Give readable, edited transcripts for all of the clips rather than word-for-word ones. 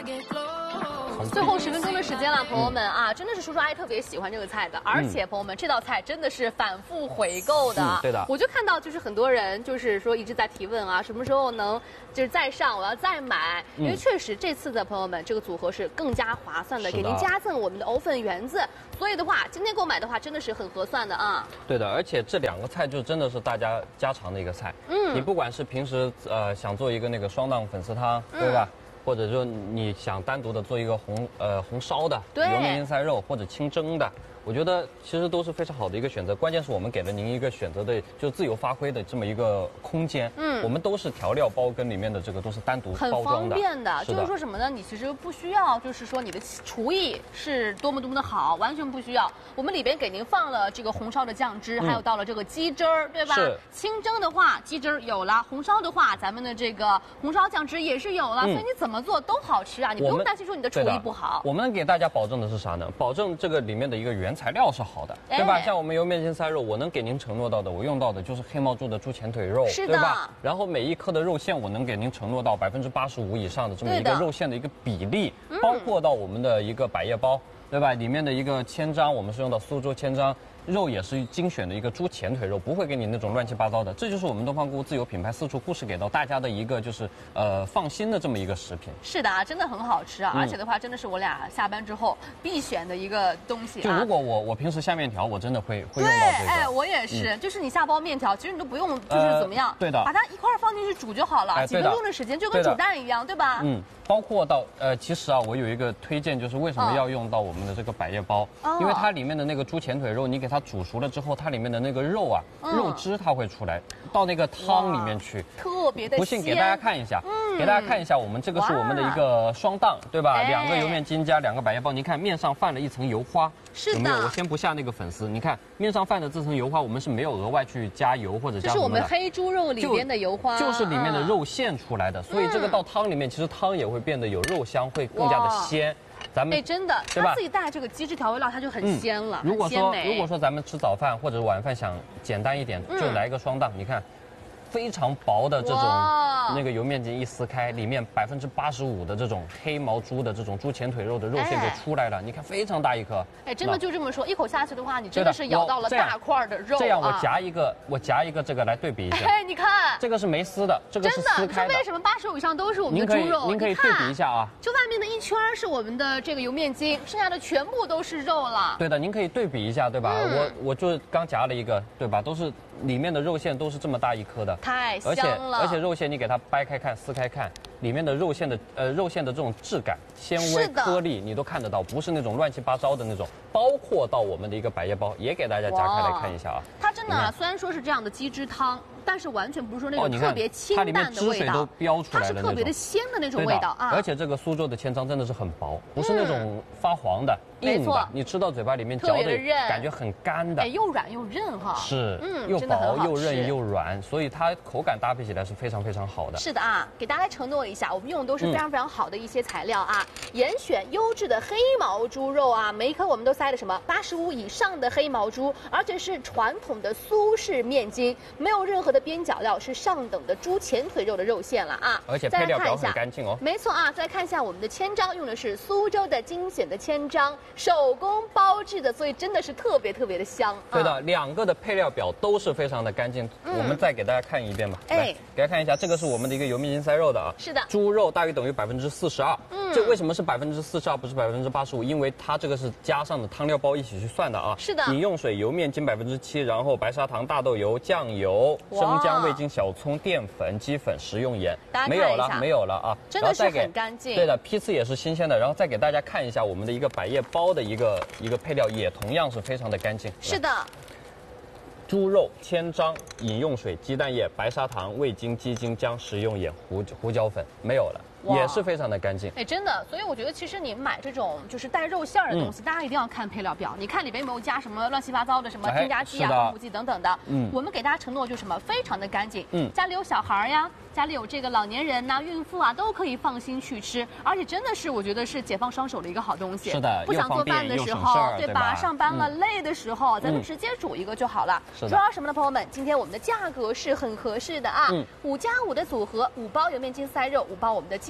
最后10分钟的时间了，朋友们啊，真的是叔叔阿姨特别喜欢这个菜的，而且朋友们，这道菜真的是反复回购的。 对的。 我就看到就是很多人就是说一直在提问啊，什么时候能就是再上，我要再买，因为确实这次的朋友们这个组合是更加划算的，给您加赠我们的藕粉圆子，所以的话今天购买的话真的是很合算的啊。 对的，而且这2个菜就真的是大家家常的一个菜。你不管是平时想做一个那个双档粉丝汤，对吧？或者说你想单独的做一个红烧的油面筋塞肉，或者清蒸的，我觉得其实都是非常好的一个选择。关键是我们给了您一个选择的，就自由发挥的这么一个空间。我们都是调料包跟里面的这个都是单独包装的， 很方便的。就是说什么呢？你其实不需要，就是说你的厨艺是多么的好，完全不需要。我们里边给您放了这个红烧的酱汁，还有到了这个鸡汁儿，对吧？ 是。 清蒸的话，鸡汁儿有了；红烧的话，咱们的这个红烧酱汁也是有了。所以你怎么做都好吃啊，你不用担心说你的厨艺不好。 我们给大家保证的是啥呢？保证这个里面的一个原材料是好的，对吧？像我们油面筋塞肉，我能给您承诺到的，我用到的就是黑毛猪的猪前腿肉，对吧？然后每一颗的肉馅，我能给您承诺到85%以上的这么一个肉馅的一个比例，包括到我们的一个百叶包，对吧？里面的一个千张，我们是用到苏州千张。肉也是精选的一个猪前腿肉，不会给你那种乱七八糟的。这就是我们东方姑自有品牌私厨故事给到大家的一个就是放心的这么一个食品。 是的啊，真的很好吃啊，而且的话真的是我俩下班之后必选的一个东西啊。 就如果我平时下面条，我真的会用到这个。 哎，我也是，就是你下包面条，其实你都不用就是怎么样， 对的， 把它一块放进去煮就好了，几分钟的时间就跟煮蛋一样，对吧？ 包括到其实啊，我有一个推荐，就是为什么要用到我们的这个百叶包，因为它里面的那个猪前腿肉，你给它煮熟了之后，它里面的那个肉啊，肉汁它会出来到那个汤里面去， 特别的鲜。 不信给大家看一下，给大家看一下，我们这个是我们的一个双档，对吧？2个油面筋加2个百叶包，你看面上泛了一层油花，有没有？我先不下那个粉丝，你看面上泛的这层油花，我们是没有额外去加油或者加什么的。这是我们黑猪肉里边的油花， 就是里面的肉馅出来的，所以这个到汤里面，其实汤也会变得有肉香，会更加的鲜。咱们真的，它自己带这个鸡汁调味料，它就很鲜了。 如果说咱们吃早饭或者晚饭想简单一点，就来一个双档，你看。非常薄的这种那个油面筋一撕开，里面85%的这种黑毛猪的这种猪前腿肉的肉馅就出来了。你看非常大一颗。 哎，真的就这么说，一口下去的话，你真的是咬到了大块的肉。 这样我夹一个这个来对比一下。 哎，你看， 这个是没撕的，这个是撕开的。 为什么85%以上都是我们的猪肉？ 您可以对比一下啊。 就外面的一圈是我们的这个油面筋，剩下的全部都是肉了。 对的，您可以对比一下，对吧？我就刚夹了一个，对吧？都是。里面的肉馅都是这么大一颗的， 太香了。 而且肉馅你给它掰开看、撕开看，里面的肉馅的这种质感、纤维、颗粒你都看得到，不是那种乱七八糟的那种。包括到我们的一个百叶包，也给大家夹开来看一下啊。 它真的啊，虽然说是这样的鸡汁汤，但是完全不是说那种特别清淡的味道， 它里面汁水都飙出来了， 它是特别的鲜的那种味道啊。 而且这个苏州的千张真的是很薄，不是那种发黄的、硬的，你吃到嘴巴里面嚼的感觉很干的， 又软又韧哈。 是，又薄又韧又软，所以它口感搭配起来是非常非常好的。 是的啊，给大家承诺一下，我们用的都是非常非常好的一些材料啊，严选优质的黑毛猪肉啊，每一颗我们都塞了什么85以上的黑毛猪，而且是传统的苏式面筋，没有任何的边角料，是上等的猪前腿肉的肉馅了啊。 而且配料表很干净哦。 没错啊，再看一下我们的千张，用的是苏州的精选的千张，手工包制的，所以真的是特别特别的香。 对的，2个的配料表都是非常的干净。我们再给大家看一遍吧。来，给大家看一下，这个是我们的一个油面筋塞肉的啊。 是的。 猪肉大于等于42%。这为什么是42%不是85%？因为它这个是加上的汤料包一起去算的啊。 是的。 饮用水油面筋7%，然后白砂糖、大豆油、酱油、生姜、味精、小葱、淀粉、鸡粉、食用盐。没有了啊。 真的是很干净。 对的，批次也是新鲜的。然后再给大家看一下我们的一个百叶包的一个配料，也同样是非常的干净。 是的。 猪肉、千张、饮用水、鸡蛋液、白砂糖、味精、鸡精、姜、食用盐、胡椒粉，没有了。也是非常的干净。 哎，真的，所以我觉得其实你买这种就是带肉馅儿的东西，大家一定要看配料表，你看里边有没有加什么乱七八糟的什么添加剂啊、防腐剂等等的。我们给大家承诺就是什么，非常的干净。家里有小孩呀，家里有这个老年人呐、孕妇啊，都可以放心去吃，而且真的是我觉得是解放双手的一个好东西。 是的， 不想做饭的时候，对吧？上班了累的时候，咱们直接煮一个就好了。主要什么呢，朋友们？今天我们的价格是很合适的啊，5+5的组合，5包油面筋塞肉，5包我们的鸡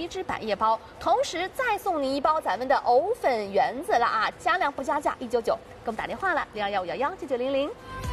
皮质百叶包，同时再送你1包咱们的藕粉圆子了啊！加量不加价，199，给我们打电话了，0215119900。